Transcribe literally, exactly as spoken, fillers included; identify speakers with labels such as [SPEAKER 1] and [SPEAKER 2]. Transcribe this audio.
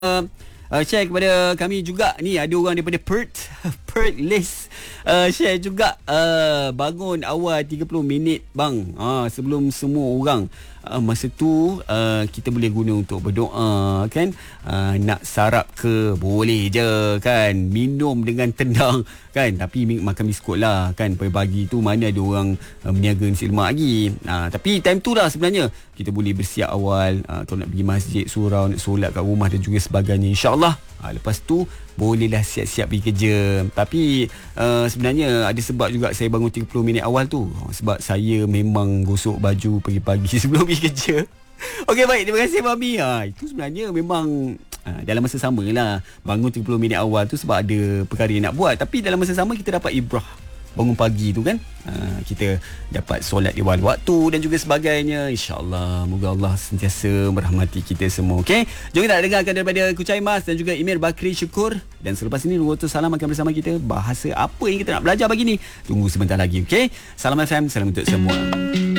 [SPEAKER 1] uh, uh, share kepada kami juga ni, ada orang daripada Perth Perth list uh, share juga uh, bangun awal tiga puluh minit bang, uh, sebelum semua orang. Uh, masa tu uh, kita boleh guna untuk berdoa kan, uh, nak sarap ke boleh je kan, minum dengan tenang kan, tapi makan biskut lah kan. Pagi-pagi tu mana ada orang uh, meniaga nasi lemak lagi. uh, Tapi time tu lah sebenarnya kita boleh bersiap awal, uh, kalau nak pergi masjid, surau, nak solat kat rumah dan juga sebagainya, insyaAllah. Ha, lepas tu bolehlah siap-siap pergi kerja. Tapi uh, sebenarnya ada sebab juga saya bangun tiga puluh minit awal tu, sebab saya memang gosok baju pagi-pagi sebelum pergi kerja. Okey, baik, terima kasih Mami. Ha, itu sebenarnya memang ha, dalam masa sama lah, bangun tiga puluh minit awal tu sebab ada perkara yang nak buat. Tapi dalam masa sama kita dapat ibrah bangun pagi tu kan, ha, kita dapat solat di awal waktu dan juga sebagainya. InsyaAllah, moga Allah sentiasa merahmati kita semua. Okey, jom kita dengarkan daripada Kucai Mas dan juga Emir Bakri Syukur. Dan selepas ini Nurul Salam akan bersama kita. Bahasa apa yang kita nak belajar pagi ni, tunggu sebentar lagi. Okey, Salam F M, salam untuk semua.